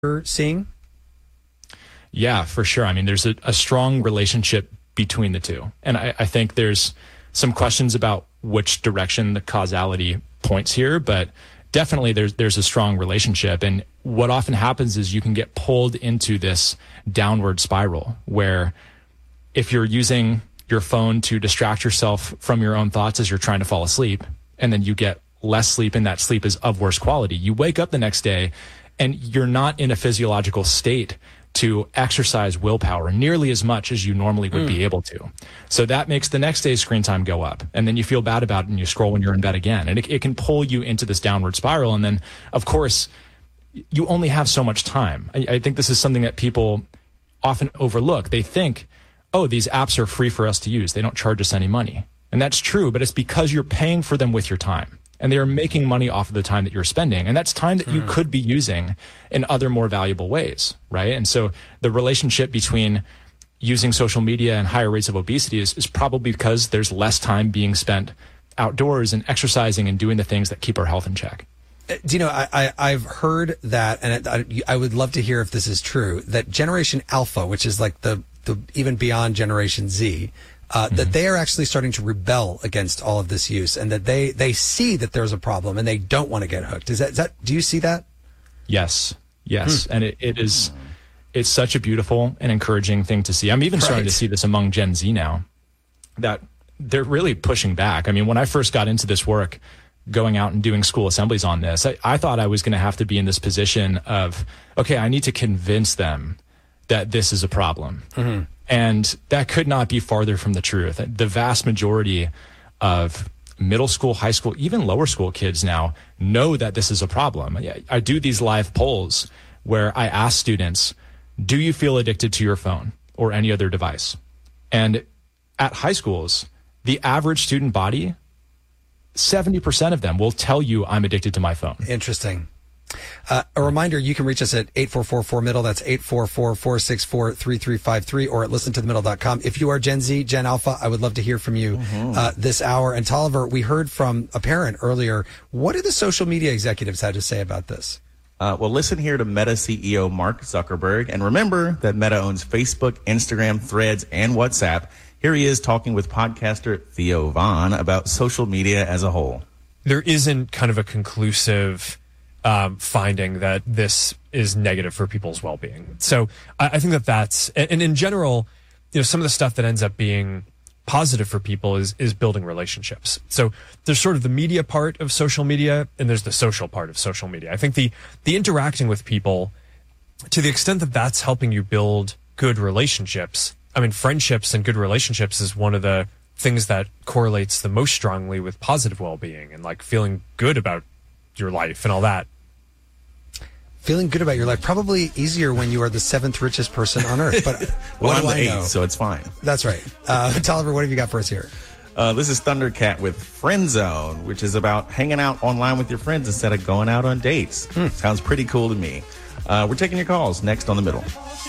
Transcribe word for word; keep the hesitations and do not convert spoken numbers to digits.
you're seeing? Yeah, for sure. I mean, there's a, a strong relationship between the two. And I, I think there's some questions about which direction the causality points here, but definitely there's there's a strong relationship. And what often happens is you can get pulled into this downward spiral where if you're using your phone to distract yourself from your own thoughts as you're trying to fall asleep, and then you get less sleep and that sleep is of worse quality, you wake up the next day and you're not in a physiological state to exercise willpower nearly as much as you normally would mm. be able to. So that makes the next day's screen time go up. And then you feel bad about it and you scroll when you're in bed again. And it, it can pull you into this downward spiral. And then, of course, you only have so much time. I, I think this is something that people often overlook. They think, oh, these apps are free for us to use. They don't charge us any money. And that's true, but it's because you're paying for them with your time. And they are making money off of the time that you're spending. And that's time that you could be using in other more valuable ways, right? And so the relationship between using social media and higher rates of obesity is, is probably because there's less time being spent outdoors and exercising and doing the things that keep our health in check. Do you know, I, I, I've heard that, and I, I would love to hear if this is true, that Generation Alpha, which is like the, the even beyond Generation Z, Uh, mm-hmm. that they are actually starting to rebel against all of this use, and that they, they see that there's a problem and they don't want to get hooked. Is that, is that, do you see that? Yes. Yes. Hmm. And it, it is, it's such a beautiful and encouraging thing to see. I'm even right. starting to see this among Gen Z now, that they're really pushing back. I mean, when I first got into this work, going out and doing school assemblies on this, I, I thought I was going to have to be in this position of, okay, I need to convince them that this is a problem. Mm-hmm. And that could not be farther from the truth. The vast majority of middle school, high school, even lower school kids now know that this is a problem. I do these live polls where I ask students, do you feel addicted to your phone or any other device? And at high schools, the average student body, seventy percent of them will tell you I'm addicted to my phone. Interesting. Uh, a reminder, you can reach us at eight four four four middle. That's eight four four, four six four, three three five three, or at listen to the middle dot com. If you are Gen Z, Gen Alpha, I would love to hear from you mm-hmm. uh, this hour. And Tolliver, we heard from a parent earlier. What do the social media executives have to say about this? Uh, well, listen here to Meta C E O Mark Zuckerberg. And remember that Meta owns Facebook, Instagram, Threads, and WhatsApp. Here he is talking with podcaster Theo Vaughn about social media as a whole. There isn't kind of a conclusive Um, finding that this is negative for people's well-being. So I, I think that that's, and, and in general, you know, some of the stuff that ends up being positive for people is is building relationships. So there's sort of the media part of social media, and there's the social part of social media. I think the the interacting with people, to the extent that that's helping you build good relationships, I mean, friendships and good relationships is one of the things that correlates the most strongly with positive well-being and like feeling good about your life and all that. Feeling good about your life, probably easier when you are the seventh richest person on earth. But well, what I'm do the I eighth, know? So it's fine. That's right. Uh, Tolliver, what have you got for us here? Uh, this is Thundercat with Friend Zone, which is about hanging out online with your friends instead of going out on dates. Hmm. Sounds pretty cool to me. Uh, we're taking your calls next on The Middle.